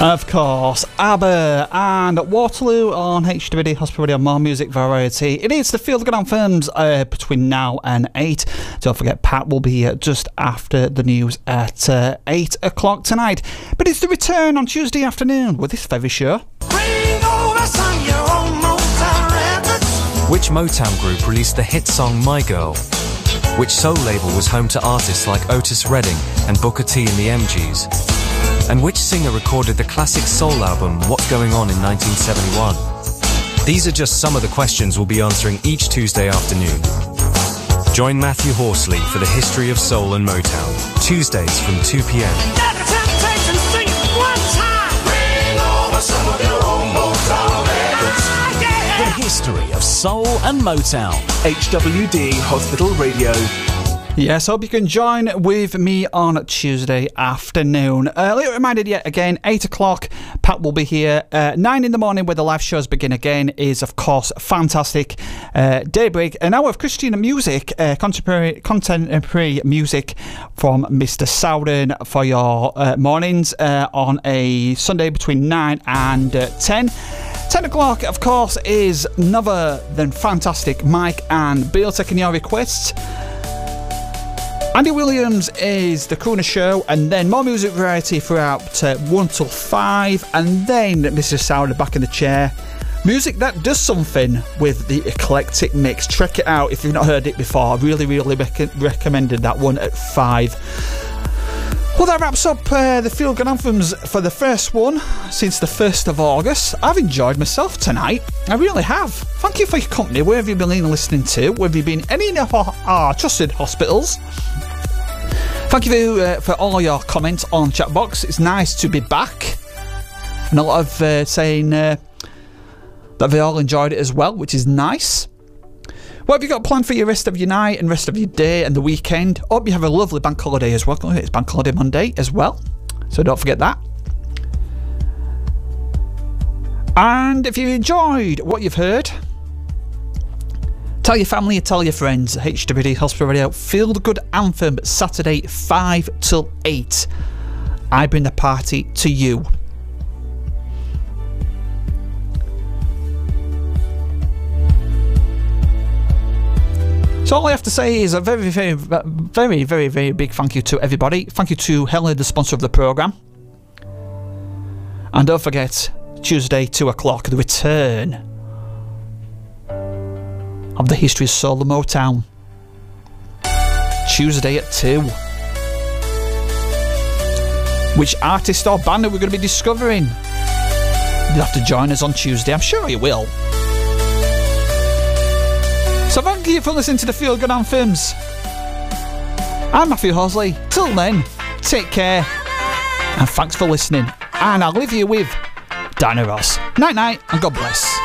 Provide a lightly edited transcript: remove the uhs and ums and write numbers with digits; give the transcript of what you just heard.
Of course, ABBA and Waterloo on HWD Hospital Radio, more music variety. It is the Feel the Good Anthems between now and 8. Don't forget, Pat will be here just after the news at 8 o'clock tonight. But it's the return on Tuesday afternoon with this very show. Which Motown group released the hit song My Girl? Which soul label was home to artists like Otis Redding and Booker T and the MGs? And which singer recorded the classic soul album What's Going On in 1971? These are just some of the questions we'll be answering each Tuesday afternoon. Join Matthew Horsley for the history of soul and Motown, Tuesdays from 2 p.m. The history of soul and Motown. HWD Hospital Radio. Yes, I hope you can join with me on Tuesday afternoon. Little reminder yet again, 8 o'clock, Pat will be here. 9 in the morning where the live shows begin again is, of course, fantastic. Daybreak, an hour of Christian music, contemporary music from Mr. Southern for your mornings on a Sunday between 9 and 10. 10 o'clock, of course, is another than fantastic Mike and Bill taking your requests. Andy Williams is the Crooner Show, and then more music variety throughout 1 till 5, and then Mr. Sounder back in the chair. Music that does something with the eclectic mix. Check it out if you've not heard it before. Really recommended that one at 5. Well, that wraps up the Feel Good Anthems for the first one since the 1st of August. I've enjoyed myself tonight. I really have. Thank you for your company, wherever you've been listening to, whether you've been in any of our trusted hospitals. Thank you for all your comments on chat box. It's nice to be back. And a lot of saying that they all enjoyed it as well, which is nice. What have you got planned for your rest of your night and rest of your day and the weekend? Hope you have a lovely bank holiday as well. It's Bank Holiday Monday as well, so don't forget that. And if you enjoyed what you've heard, tell your family, tell your friends. HWD Hospital Radio, Feel the Good Anthem, Saturday 5 till 8. I bring the party to you. So all I have to say is a very, very big thank you to everybody. Thank you to Helen, the sponsor of the programme. And don't forget, Tuesday 2 o'clock, the return of the history of soul and Motown. Tuesday at 2. Which artist or band are we going to be discovering? You'll have to join us on Tuesday. I'm sure you will. So thank you for listening to the Feel Good Anthems. I'm Matthew Horsley. Till then, take care. And thanks for listening. And I'll leave you with Diana Ross. Night night and God bless.